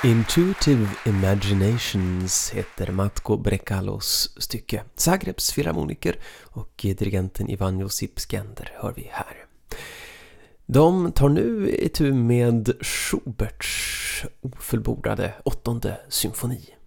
Intuitive Imaginations heter Matko Brekalos stycke. Zagrebs filharmoniker och dirigenten Ivan Josip Skender hör vi här. De tar nu itu med Schuberts ofullbordade 8:e symfoni.